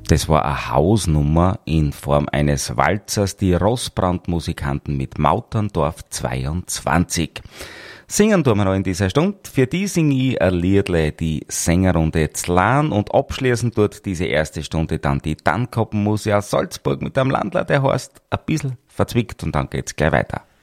Das war eine Hausnummer in Form eines Walzers, die Rossbrand-Musikanten mit Mauterndorf 22. Singen tun wir noch in dieser Stunde. Für die singe ich ein Liedle, die Sängerrunde Zlan, und abschließend tut diese erste Stunde dann die Tannkoppen-Musik aus Salzburg mit einem Landler, der heißt ein bisschen verzwickt, und dann geht's gleich weiter.